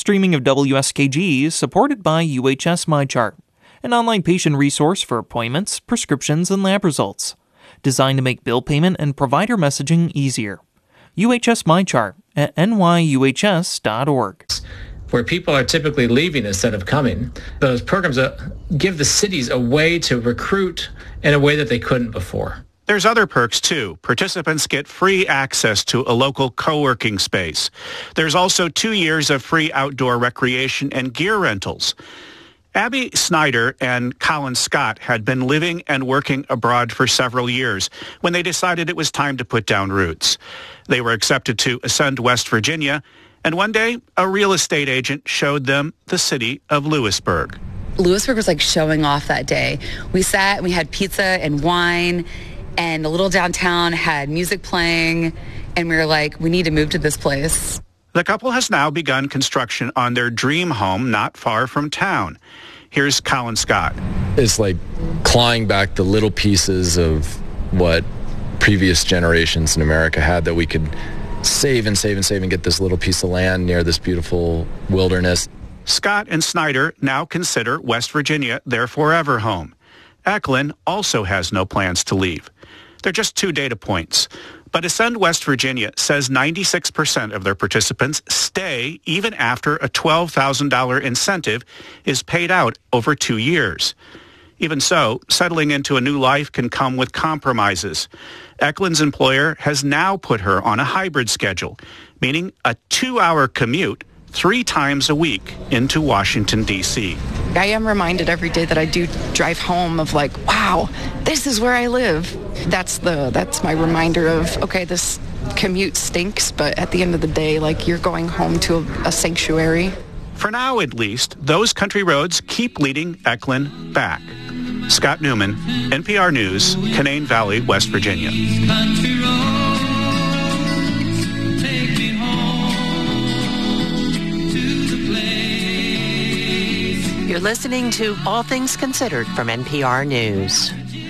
Streaming of WSKG is supported by UHS MyChart, an online patient resource for appointments, prescriptions, and lab results, designed to make bill payment and provider messaging easier. UHS MyChart at nyuhs.org. Where people are typically leaving instead of coming, those programs give the cities a way to recruit in a way that they couldn't before. There's other perks, too. Participants get free access to a local co-working space. There's also 2 years of free outdoor recreation and gear rentals. Abby Snyder and Colin Scott had been living and working abroad for several years when they decided it was time to put down roots. They were accepted to Ascend, West Virginia, and one day a real estate agent showed them the city of Lewisburg. Lewisburg was like showing off that day. We sat and we had pizza and wine, and the little downtown had music playing, and we were like, we need to move to this place. The couple has now begun construction on their dream home not far from town. Here's Colin Scott. It's like clawing back the little pieces of what previous generations in America had that we could save and save and save and get this little piece of land near this beautiful wilderness. Scott and Snyder now consider West Virginia their forever home. Eklund also has no plans to leave. They're just 2 data points. But Ascend West Virginia says 96% of their participants stay even after a $12,000 incentive is paid out over 2 years. Even so, settling into a new life can come with compromises. Eklund's employer has now put her on a hybrid schedule, meaning a 2-hour commute 3 times a week into Washington, D.C. I am reminded every day that I do drive home of like, wow, this is where I live. That's my reminder of, okay, this commute stinks, but at the end of the day, like, you're going home to a sanctuary. For now, at least, those country roads keep leading Eklund back. Scott Newman, NPR News, Canaan Valley, West Virginia. You're listening to All Things Considered from NPR News.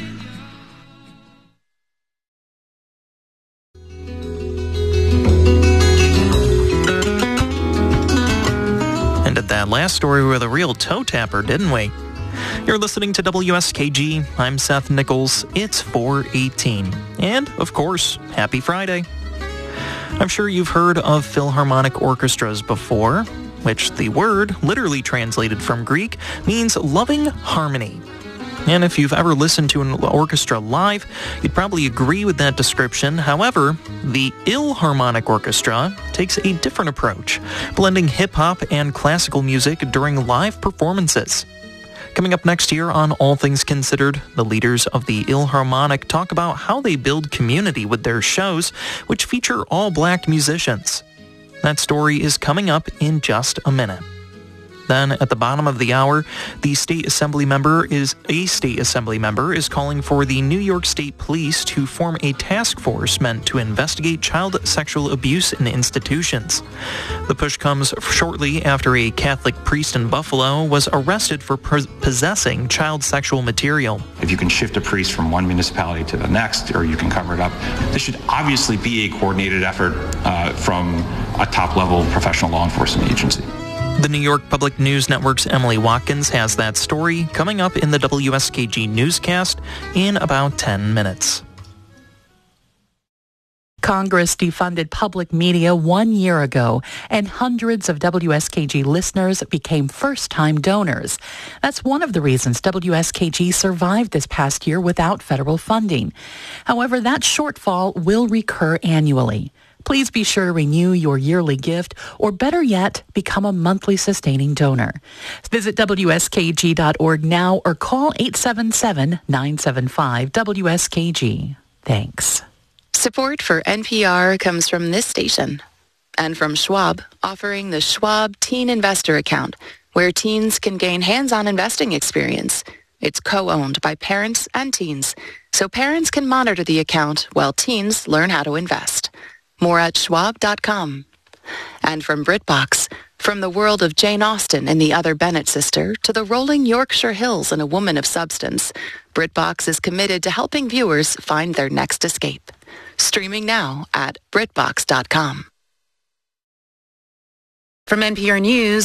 Ended that last story with a real toe tapper, didn't we? You're listening to WSKG. I'm Seth Nichols. It's 4:18. And, of course, happy Friday. I'm sure you've heard of Philharmonic orchestras before, which the word, literally translated from Greek, means loving harmony. And if you've ever listened to an orchestra live, you'd probably agree with that description. However, the Philharmonic Orchestra takes a different approach, blending hip-hop and classical music during live performances. Coming up next year on All Things Considered, the leaders of the Philharmonic talk about how they build community with their shows, which feature all black musicians. That story is coming up in just a minute. Then, at the bottom of the hour, a state assembly member is calling for the New York State Police to form a task force meant to investigate child sexual abuse in institutions. The push comes shortly after a Catholic priest in Buffalo was arrested for possessing child sexual material. If you can shift a priest from one municipality to the next, or you can cover it up, this should obviously be a coordinated effort from a top-level professional law enforcement agency. The New York Public News Network's Emily Watkins has that story coming up in the WSKG newscast in about 10 minutes. Congress defunded public media 1 year ago, and hundreds of WSKG listeners became first-time donors. That's one of the reasons WSKG survived this past year without federal funding. However, that shortfall will recur annually. Please be sure to renew your yearly gift, or better yet, become a monthly sustaining donor. Visit WSKG.org now or call 877-975-WSKG. Thanks. Support for NPR comes from this station and from Schwab, offering the Schwab Teen Investor Account, where teens can gain hands-on investing experience. It's co-owned by parents and teens, so parents can monitor the account while teens learn how to invest. More at schwab.com. And from BritBox, from the world of Jane Austen and the Other Bennet sister to the rolling Yorkshire Hills and A Woman of Substance, BritBox is committed to helping viewers find their next escape. Streaming now at BritBox.com. From NPR News,